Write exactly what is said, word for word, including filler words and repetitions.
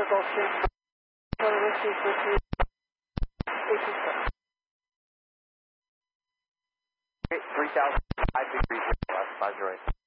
Gulfstream. Total whiskey for three. eighteen seven. three thousand five degrees left, five zero eight.